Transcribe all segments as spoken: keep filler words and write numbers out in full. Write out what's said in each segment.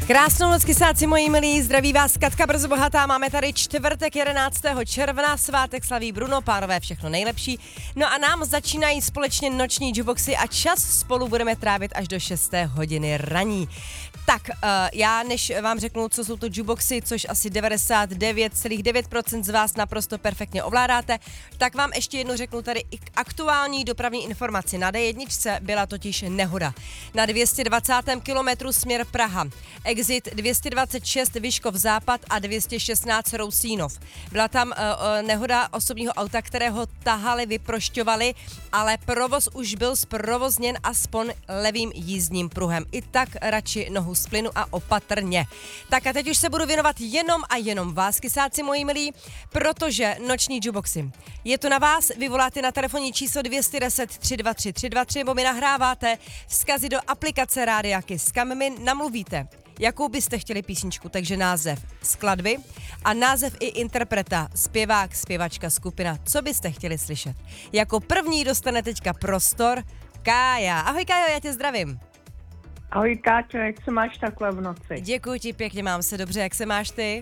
Krásnou noc, kysáci moji milí, zdraví vás Katka Brzo Bohatá, máme tady čtvrtek jedenáctého června, svátek slaví Bruno, pánové, všechno nejlepší. No a nám začínají společně noční jukeboxy a čas spolu budeme trávit až do šesté hodiny raní. Tak, uh, já než vám řeknu, co jsou to jukeboxy, což asi devadesát devět celá devět procent z vás naprosto perfektně ovládáte, tak vám ještě jednou řeknu tady i aktuální dopravní informaci. Na D jedna byla totiž nehoda. Na dvě stě dvacátém kilometru směr Praha. Exit dvě stě dvacet šest Vyškov západ a dvě stě šestnáct Rousínov. Byla tam uh, uh, nehoda osobního auta, kterého tahali, vyprošťovali, ale provoz už byl zprovozněn aspoň levým jízdním pruhem. I tak radši nohu z plynu a opatrně. Tak a teď už se budu věnovat jenom a jenom vás, kysáci moji milí, protože noční jukeboxy. Je to na vás, vy voláte na telefonní číslo dvě jedna deset tři dva tři tři dva tři nebo mi nahráváte vzkazy do aplikace Rádia Kiss, kam mi namluvíte, jakou byste chtěli písničku, takže název skladby a název i interpreta, zpěvák, zpěvačka, skupina, co byste chtěli slyšet. Jako první dostane teďka prostor Kája. Ahoj Kájo, já tě zdravím. Ahoj Káťo, jak se máš takhle v noci? Děkuji ti pěkně, mám se dobře, jak se máš ty?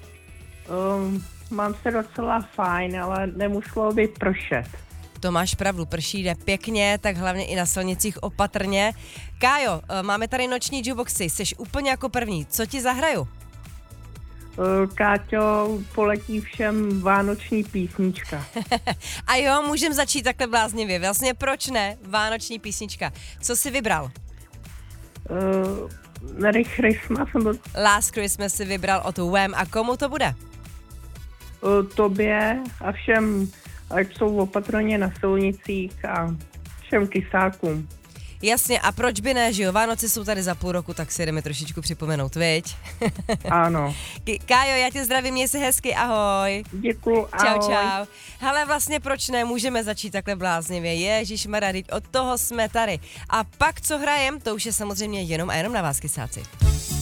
Um, mám se docela fajn, ale nemuselo by pršet. To máš pravdu, prší jde pěkně, tak hlavně i na silnicích opatrně. Kájo, máme tady noční jukeboxy, jsi úplně jako první, co ti zahraju? Uh, Káťo, poletí všem vánoční písnička. A jo, můžem začít takhle bláznivě, vlastně proč ne, vánoční písnička. Co jsi vybral? Uh, Merry Christmas. Nebo... Last Christmas si vybral od Wham a komu to bude? Uh, tobě a všem, ať jsou opatrně na silnicích a všem kysákům. Jasně, a proč by ne, že jo? Vánoce jsou tady za půl roku, tak si jdeme trošičku připomenout, viď? Ano. Kájo, já tě zdravím, měj se hezky, ahoj. Děkuju, ahoj. Čau, čau. Hele, vlastně proč ne, můžeme začít takhle bláznivě, ježišmarja, teď od toho jsme tady. A pak, co hrajem, to už je samozřejmě jenom a jenom na vás, kysáci.